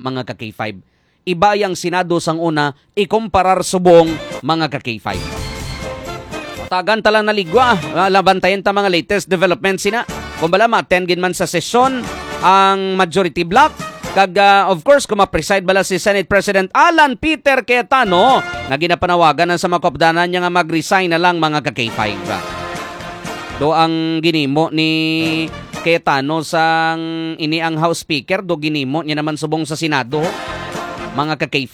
mga ka-K5. Iba yung Senado sang una, ikumparar subong mga ka-K5. Tagan talang naligwa, labantayan ta mga latest developments sina. Kung bala ma-attend man sa sesyon ang majority block, kag of course kung ma-preside bala si Senate President Alan Peter Cayetano nga ginapanawagan sa mga kopdanan niya nga mag-resign na lang mga ka-K5. Do ang ginimo ni Cayetano sang ini ang House Speaker, do ginimo niya naman subong sa Senado mga ka-K5.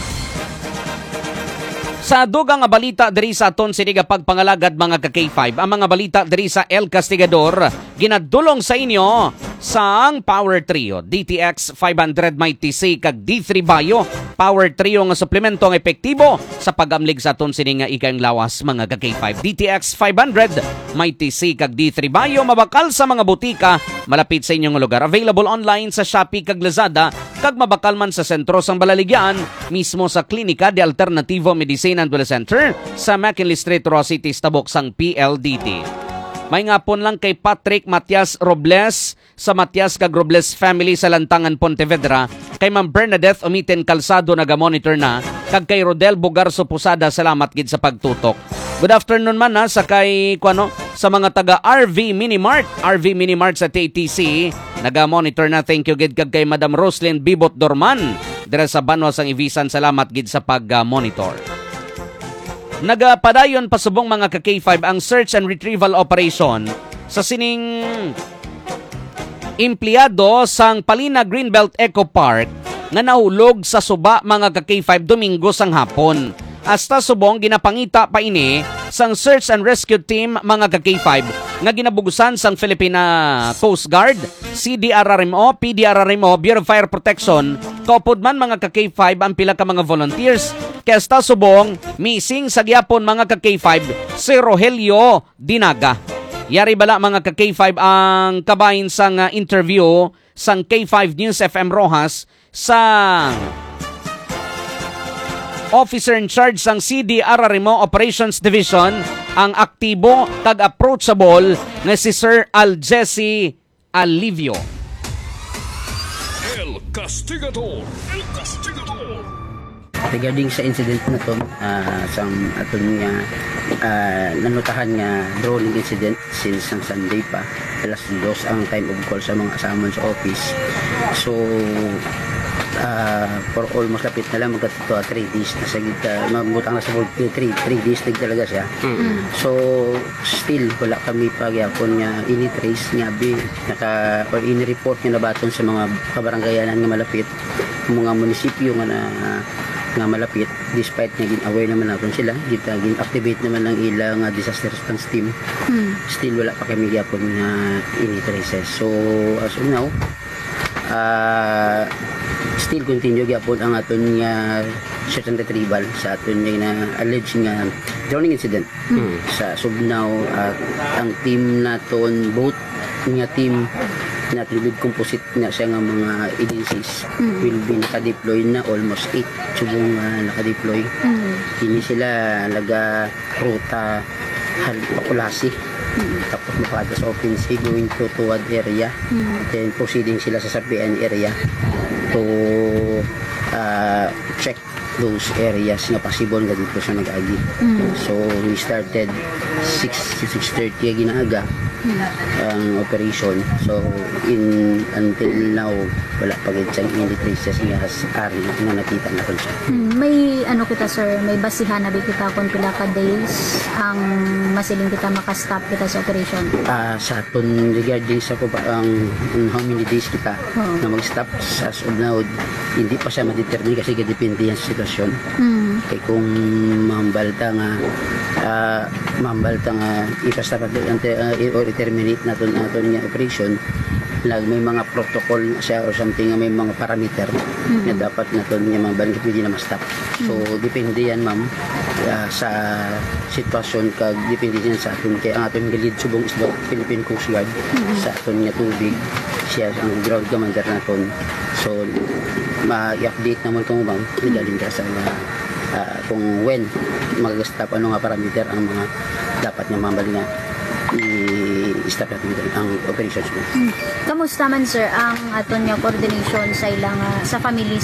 Sa dugang nga balita diri sa aton siniga pagpangalagad mga ka-K5, ang mga balita diri sa El Castigador ginadulong sa inyo sang Power Trio DTX 500 may TC kag D3 Bayo. Power Trio nga suplemento nga epektibo sa pagamlig sa aton sini nga ikang lawas mga ka-K5. DTX 500 may TC kag D3 Bayo mabakal sa mga butika malapit sa inyong lugar. Available online sa Shopee kag Lazada kag mabakal man sa sentro sang Balaligyan mismo sa Klinika de Alternativo Medicine and Wellness Center sa McKinley Street, Rosites, Tabok sang PLDT. May ngapon lang kay Patrick Matias Robles sa Matias kag Robles family sa Lantangan, Pontevedra. Kay Ma'am Bernadette Umiten Calzado naga-monitor na. Kag kay Rodel Bugarso Pusada, salamat gid sa pagtutok. Good afternoon man sa kay sa mga taga RV Minimart. RV Minimart sa TTC naga-monitor na. Thank you gid kag kay Madam Roslyn Bibot Dorman dira sa Banwa sang Ibisan, salamat gid sa pag-monitor. Nagapadayon pasubong mga ka-K5 ang search and retrieval operation sa sining empleyado sang Palina Greenbelt Eco Park nga nahulog sa suba mga ka-K5 Domingo sang hapon. Hasta subong ginapangita pa ini sang search and rescue team mga ka-K5 nga ginabugusan sang Filipina Coast Guard, CDRRMO, PDRRMO, Bureau of Fire Protection, kaupod man mga ka-K5 ang pila ka mga volunteers. Kaya hasta subong missing sa gyapon mga ka-K5 si Rogelio Dinaga. Yari bala mga ka-K5 ang kabahin sang interview sang K5 News FM Rojas sa officer in charge sang CDRRMO Operations Division ang aktibo kag approachable na si Sir Aljesse Alivio. El Castigador. El Castigador. Regarding sa incident na to, sa aton nga nanutahan nga drowning incident since ang Sunday pa, alas 2 ang time of call sa mga asamon sa office. So, for almost lapit na lang magkatuto 3 days na sa mabutang na sa 3 days na talaga siya. So still wala kami pagyapon nga ini-trace nga or ini-report nga nabaton sa mga kabaranggayanan nga malapit, mga munisipyo nga malapit, despite nga gin-aware naman natin sila, gin-activate naman ang ilang disaster response team. Still wala pa kami gyapon nga ini-traces. So as of now, still continue gyapon ang aton nga search and retrieval sa aton nga alleged nga drowning incident sa Subnaw. Ang team naton, both nga team natin with composite na siya nga mga agencies will be naka-deploy na almost 8 subong naka-deploy. Kini sila laga ruta Pakulasi, tapos makada sa open sea going to Tuwad area, then proceeding sila sa Sapian area to check those areas na possible nga dito sa nag-agi. So we started 6:30 ginaaga ang operation. So until now wala pa gid siyang indications nga ari nga nakita na kon siya. May kita sir, may basihan na kita kung pila ka days ang masiling kita maka-stop kita sa operation? Sa aton regarding sa ko ang how many days kita na mag-stop as of now, hindi pa siya ma-determine kasi depende yan sa sitwasyon. Kaya kung mambalta nga ipastop or i-terminate natin nga operation, may mga protocol siya or something, may mga parameter na dapat natin nga mga balik pwede na ma-stop. So depende yan ma'am sa sitwasyon, kag depende yan sa atin. Kaya ang ating galid subong isda Philippine Coast Guard sa atin nga tubig, siya ang ground commander natin. So ma-update naman ito ma'am galing ka sa kung when mag-stop, ano nga parameter ang mga dapat nga mambali nga i-stop natin ang operations mo. Kamusta man sir ang aton nga coordination sa ilang sa family